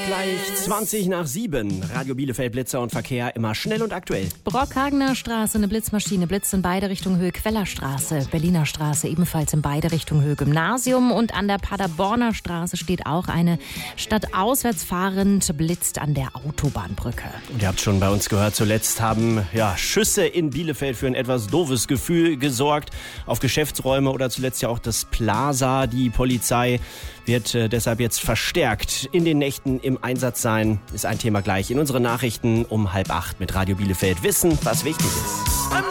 Gleich 20 nach 7. Radio Bielefeld, Blitzer und Verkehr immer schnell und aktuell. Brockhagener Straße, eine Blitzmaschine blitzt in beide Richtungen Höhe Quellerstraße. Berliner Straße ebenfalls in beide Richtungen Höhe Gymnasium. Und an der Paderborner Straße steht auch eine stadtauswärts fahrend blitzt an der Autobahnbrücke. Und ihr habt schon bei uns gehört, zuletzt haben Schüsse in Bielefeld für ein etwas doofes Gefühl gesorgt. Auf Geschäftsräume oder zuletzt ja auch das Plaza. Die Polizei wird deshalb jetzt verstärkt in den Nächten im Einsatz sein. Ist ein Thema gleich in unseren Nachrichten um 7:30 mit Radio Bielefeld. Wissen, was wichtig ist.